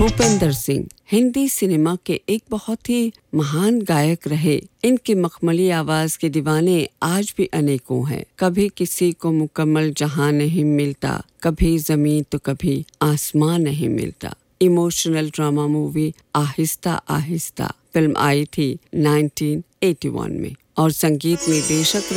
Bhupendra Singh Hindi cinema के एक बहुत ही महान गायक रहे। इनकी मखमली आवाज के दीवाने आज भी अनेकों हैं। कभी किसी को मुकम्मल जहां नहीं मिलता, कभी जमीन तो कभी आसमां नहीं मिलता। Emotional drama movie Aahista Aahista film आई थी 1981 में और संगीत निर्देशक